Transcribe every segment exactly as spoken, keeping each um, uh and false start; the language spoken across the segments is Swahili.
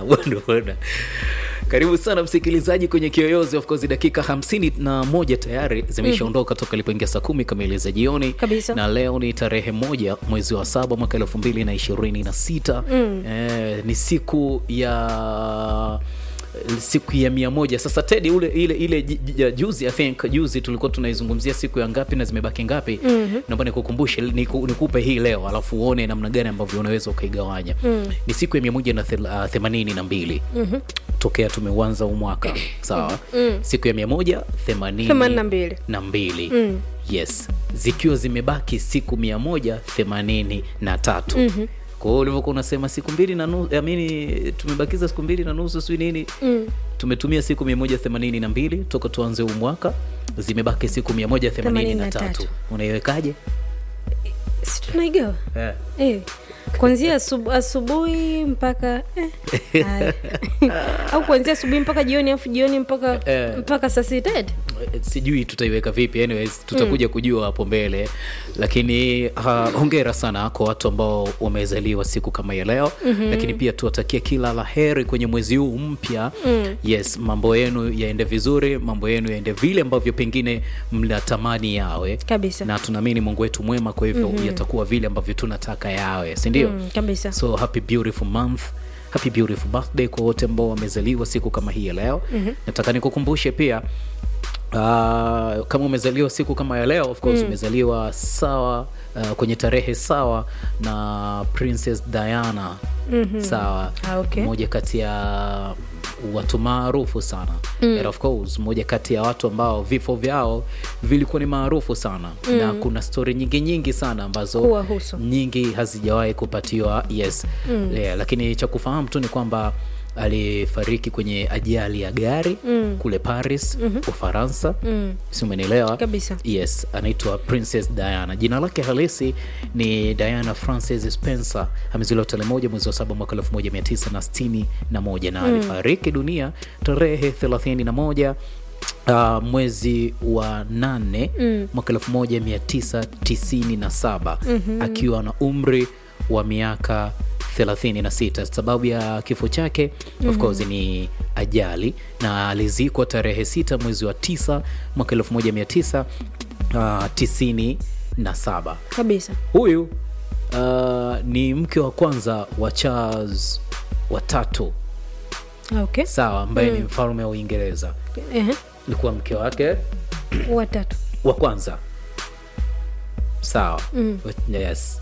bwana bwana. Karibu sana msikilizaji kwenye Kiyoyozi. Of course dakika hamsini na moja tayari zimeshaondoka toka ilipoingia saa kumi kamili za jioni. Kabisa. Na leo ni tarehe moja mwezi wa saba mwaka elfu mbili na ishirini na sita. Mm. Eh, ni siku ya siku ya mia moja. Sasa Teddy, ule ile ile juzi, I think juzi tulikuwa tunaizungumzia siku ya ngapi na zimebaki ngapi. Mm-hmm. Naomba nikukumbushe, niku, nikupe hii leo alafu uone namna gani ambavyo unaweza ukaigawanya. Mm. Ni siku ya mia moja na themanini na mbili. Mm-hmm. Tokea tumeanza huu mwaka. Sawa. Mm. Siku ya mia moja themanini na mbili. Mm. Yes. Zikiwa zimebaki siku mia moja themanini na tatu. Mm-hmm. Kwa hiyo ulivyokuwa unasema siku mbili na nusu, yaani tumebakiza siku mbili na nusu sio nini? Mm. Tumetumia siku mia moja themanini na mbili toka tuanze huu mwaka, zimebaki siku mia moja themanini na tatu. Unaiwekaje? Si tunaigawa? Eh. Eh. Kuanzia asubu, asubuhi mpaka eh. Au kuanzia asubuhi mpaka jioni, afu jioni mpaka eh. mpaka saa sita. Sijui tutaiweka vipi, anyways tutakuja mm. kujua hapo mbele. Lakini uh, hongera sana kwa watu ambao wamezaliwa siku kama ya leo. Mm-hmm. Lakini pia tuwatakia kila laheri kwenye mwezi huu mpya. Mm. Yes, mambo yenu yaende vizuri, mambo yenu yaende vile ambavyo pengine mnatamani yawe. Kabisa. Na tunaamini Mungu wetu mwema, kwa hivyo mm-hmm. yatakuwa vile ambavyo tunataka yawe, si ndio? Mm, kabisa. So happy beautiful month. Happy beautiful birthday kwa wote ambao wamezaliwa siku kama hii ya leo. Mm-hmm. Nataka nikukumbushe pia Uh, kama umezaliwa siku kama ya leo, of course mm. umezaliwa sawa uh, kwenye tarehe sawa na Princess Diana. Mm-hmm. Sawa. Ah, okay. Mmoja kati ya watu maarufu sana. Mm. And of course mmoja kati ya watu ambao vifo vyao vilikuwa ni maarufu sana. Mm. Na kuna story nyingi nyingi sana ambazo Kuwahusu. nyingi hazijawahi kupatiwa. Yes. Mm. Yeah, lakini cha kufahamu tu ni kwamba alifariki kwenye ajali ya gari mm. kule Paris, mm-hmm. Ufaransa. Mm. Si umenielewa? Kabisa. Yes, anaitwa Princess Diana. Jina lake halisi ni Diana Frances Spencer. Amezaliwa tarehe moja mwezi wa saba mwaka elfu moja mia tisa sitini na moja na mm. alifariki dunia tarehe thelathini na moja Uh, mwezi wa nane mm. mwaka elfu moja mia tisa tisini na saba. Mm-hmm. Akiwa na umri wa miaka thelathini na sita. Sababu ya kifo chake mm-hmm. of course ni ajali, na alizikwa tarehe sita mwezi wa tisa mwaka elfu moja mia tisa tisini na saba. Kabisa. Huyu uh, ni mke wa kwanza wa Charles wa tatu. Okay. Sawa, ambaye mm. ni mfalme wa Uingereza. Uh-huh. Alikuwa mke wake wa tatu. Wa kwanza. Sawa. Mm. Yes.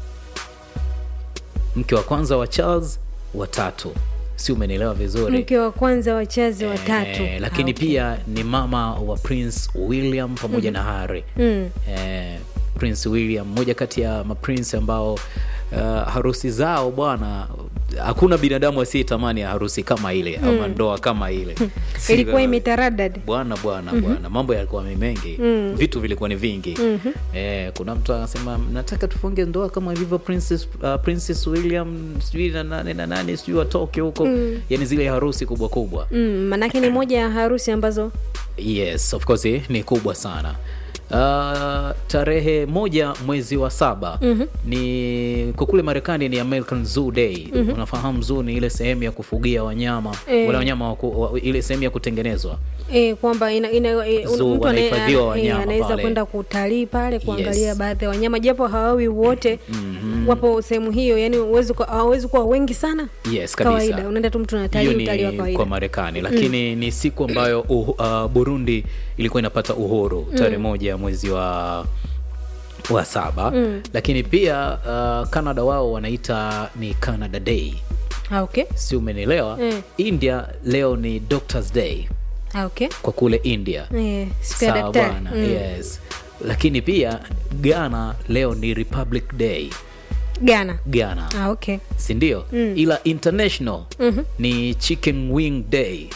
Mke wa kwanza wa Charles wa tatu. Si umenielewa vizuri? Mke wa kwanza wa Charles wa tatu. Eh, lakini okay. pia ni mama wa Prince William pamoja mm-hmm. na Harry. Mm. Eh, Prince William mmoja kati ya maprince ambao uh, harusi zao bwana, hakuna binadamu asiyetamani harusi kama ile mm. au ndoa kama ile. Ilikuwa imetaradad. Bwana bwana mm-hmm. bwana, mambo yalikuwa mengi. Mm. Vitu vilikuwa ni vingi. Mm-hmm. Eh, kuna mtu anasema nataka tufunge ndoa kama ilivyo Princess uh, Princess William sijui na nane na nane sijui watoke huko. Mm. Yaani zile harusi kubwa kubwa. Mm, manake ni moja ya harusi ambazo yes, of course ni kubwa sana. Uh, tarehe moja mwezi wa saba. Mm-hmm. Ni kwa kule Marekani ni American Zoo Day. Mm-hmm. Unafahamu zoo ni ile sehemu ya kufugia wanyama, e. wale wanyama waku, wa, ile sehemu ya kutengenezwa. Eh, kwamba ina, ina e, mtu anaweza kwenda kutalii pale kuangalia yes. baadhi ya wanyama japo hawawi wote. Mm-hmm. Wapo sehemu hiyo, yani uwezo hawezi kuwa wengi sana. Yes, kabisa. Kawaida unaenda tu mtu anatalii utalii wa kawaida kwa Marekani, lakini mm. ni siku ambayo uh, uh, Burundi ilikuwa inapata uhuru tarehe mm. moja mwezi wa wa saba. Mm. Lakini pia uh, Canada wao wanaita ni Canada Day. Ah, okay. Si umenielewa? Mm. India leo ni Doctor's Day. Ah, okay. Kwa kule India. Eh, sawa bwana. Mm. Yes. Lakini pia Ghana leo ni Republic Day. Ghana. Ghana. Ah, okay. Si ndio? Mm. Ila international mm-hmm. ni Chicken Wing Day.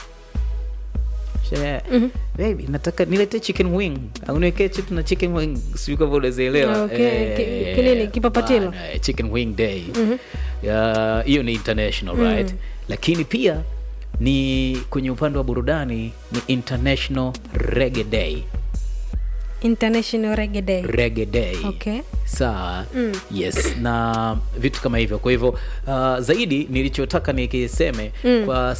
Mm-hmm. Baby, nataka nilete chicken wing. Au niweke chicken na chicken wing. Sio kama unaelewa. Okay. Eh, kile ni kipapatilo. Chicken Wing Day. Mm-hmm. Ya hiyo ni international, mm-hmm. right? Lakini pia ni kwenye upande wa burudani ni International Reggae Day. International Reggae Day. Reggae Day. Okay. Sawa. Mm. Yes, na vitu kama hivyo. Kwa hivyo uh, zaidi nilichotaka nikiseme mm. kwa